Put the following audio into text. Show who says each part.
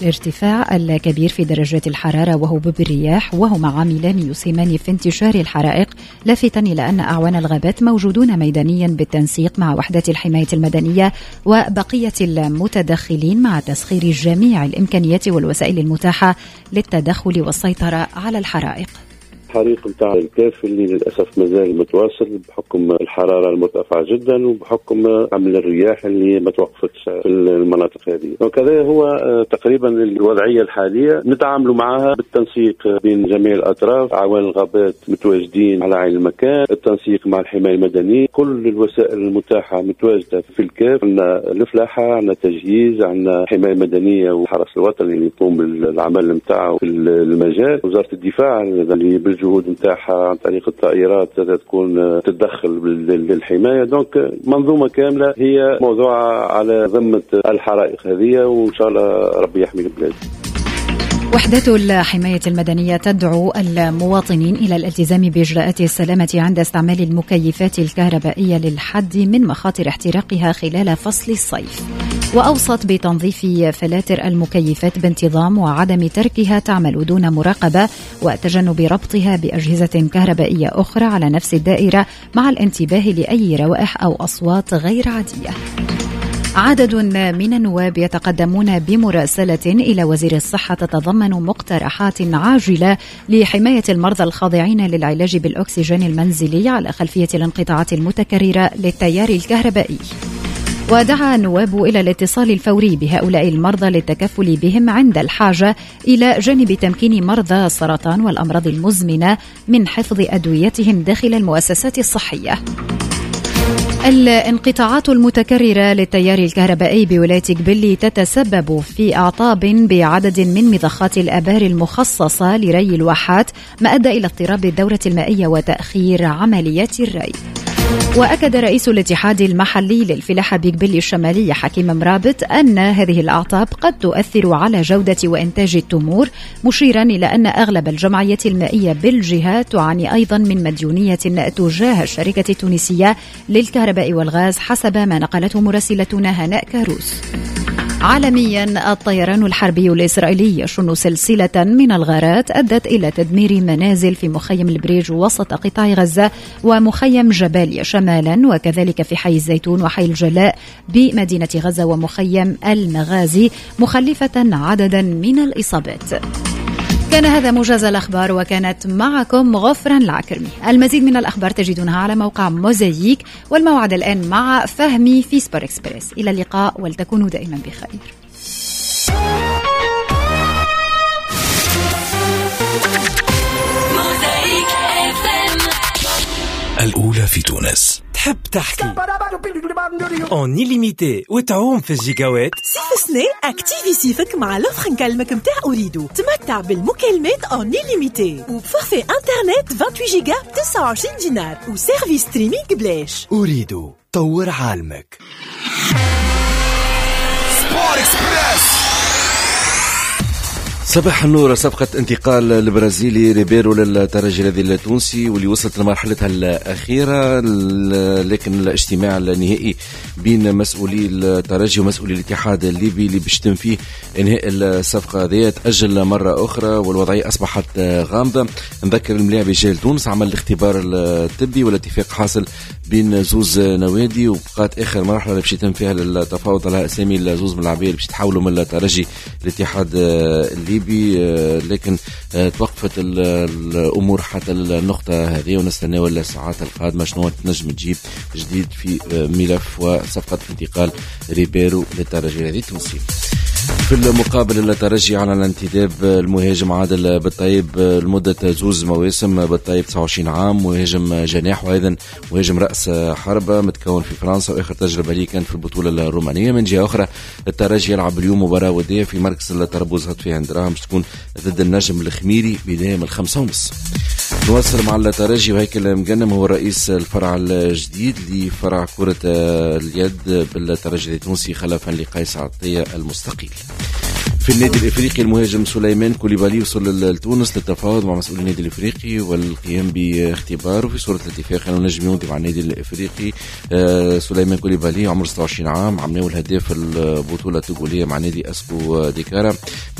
Speaker 1: الارتفاع الكبير في درجات الحرارة وهبوب الرياح وهما عاملان يسهمان في انتشار الحرائق، لافتا إلى أن أعوان الغابات موجودون ميدانيا بالتنسيق مع وحدات الحماية المدنية وبقية المتدخلين مع تسخير جميع الإمكانيات والوسائل المتاحة للتدخل والسيطرة على الحرائق.
Speaker 2: الحريق نتاع الكاف اللي للأسف مازال متواصل بحكم الحرارة المرتفعة جدا وبحكم عمل الرياح اللي ما توقفتش في المناطق هذه. وكذا هو تقريبا الوضعية الحالية نتعاملوا معها بالتنسيق بين جميع الأطراف، أعوان الغابات متواجدين على عين المكان، التنسيق مع الحماية المدنية، كل الوسائل المتاحة متواجدة في الكاف. عندنا الفلاحة، عندنا تجهيز، عندنا حماية مدنية وحرس الوطني اللي يقوم بالعمل نتاعه في المجال، وزارة الدفاع اللي الجهود نتاعها عن طريق الطائرات تكون تتدخل للحماية. دونك منظومة كاملة هي موضوعة على ذمة الحرائق هذه، وإن شاء الله ربي يحمي البلاد.
Speaker 1: وحدات الحماية المدنية تدعو المواطنين إلى الالتزام بإجراءات السلامة عند استعمال المكيفات الكهربائية للحد من مخاطر احتراقها خلال فصل الصيف، وأوصت بتنظيف فلاتر المكيفات بانتظام وعدم تركها تعمل دون مراقبة وتجنب ربطها بأجهزة كهربائية أخرى على نفس الدائرة مع الانتباه لأي روائح أو أصوات غير عادية. عدد من النواب يتقدمون بمراسلة إلى وزير الصحة تتضمن مقترحات عاجلة لحماية المرضى الخاضعين للعلاج بالأكسجين المنزلي على خلفية الانقطاعات المتكررة للتيار الكهربائي. ودعا النواب إلى الاتصال الفوري بهؤلاء المرضى للتكفل بهم عند الحاجة، إلى جانب تمكين مرضى السرطان والأمراض المزمنة من حفظ أدويتهم داخل المؤسسات الصحية. الانقطاعات المتكررة للتيار الكهربائي بولاية قبلي تتسبب في أعطاب بعدد من مضخات الآبار المخصصة لري الواحات، ما أدى إلى اضطراب الدورة المائية وتأخير عمليات الري. وأكد رئيس الاتحاد المحلي للفلاحة بقبلي الشمالية حكيم مرابط أن هذه الأعطاب قد تؤثر على جودة وإنتاج التمور، مشيرا إلى أن أغلب الجمعيات المائية بالجهة تعاني أيضا من مديونية تجاه الشركة التونسية للكهرباء والغاز، حسب ما نقلته مراسلتنا هناء كاروس. عالميا، الطيران الحربي الإسرائيلي يشن سلسلة من الغارات أدت إلى تدمير منازل في مخيم البريج وسط قطاع غزة ومخيم جباليا شمالا، وكذلك في حي الزيتون وحي الجلاء بمدينة غزة ومخيم المغازي، مخلفة عددا من الإصابات. كان هذا موجز الأخبار، وكانت معكم غفران العكرمي. المزيد من الأخبار تجدونها على موقع موزايك، والموعد الآن مع فهمي في سبور إكسبريس. إلى اللقاء، ولتكونوا دائما بخير.
Speaker 3: الأولى في تونس.
Speaker 4: تحب تحكي اون إليميتي وتعوم في الجيجاوات؟
Speaker 5: سيف سني اكتيفي سيفك مع لوفر نكلمك متاع أريدو. تمتع بالمكالمات اون إليميتي وبفورفي انترنت 28 جيجا ب 29 دينار وسيرفيس ستريمينغ بلاش.
Speaker 3: أريدو، طور عالمك. سبور إكسبريس. صباح النور. صفقة انتقال البرازيلي ريبيرو للترجي الذي التونسي واللي وصلت لمرحلتها الأخيرة، لكن الاجتماع النهائي بين مسؤولي الترجي ومسؤولي الاتحاد الليبي اللي باش يتم فيه انهاء الصفقة هذه تأجل مرة أخرى، والوضعية أصبحت غامضة. نذكر الملاعب رجال تونس عمل الاختبار الطبي والاتفاق حاصل بين زوز نوادي، وبقات آخر مرحلة باش يتم فيها التفاوض على أسامي الزوز من اللاعبين باش يتحولوا من الترجي للاتحاد الليبي، لكن توقفت الأمور حتى النقطة هذه، ونستناو الساعات القادمة شنو تنجم تجيب جديد في ملف وصفقة انتقال ريبيرو للترجي الذي التونسي. في المقابل الترجي على الانتداب المهاجم عادل بالطيب لمدة زوز مواسم. بالطيب 29 عام، مهاجم جناح وأيضا مهاجم رأس حربة، متكون في فرنسا، وآخر تجربة ليه كانت في البطولة الرومانية. من جهة أخرى الترجي يلعب اليوم مباراة ودية في مركز الترابوز هتفي عندراهم باش تكون ضد النجم الخميري بداية من 5:30. نواصل مع الترجي، وهيكل مقنم هو رئيس الفرع الجديد لفرع كرة اليد بالترجي التونسي خلفا لقيس عطية المستقيل. في النادي الافريقي المهاجم سليمان كوليبالي وصل لتونس للتفاوض مع مسؤولي النادي الافريقي والقيام باختباره في صوره الاتفاق انه نجم يمضي مع النادي الافريقي. سليمان كوليبالي عمره 26 عام، عمناه الهداف البطوله التوغوليه مع نادي اسكو ديكارا.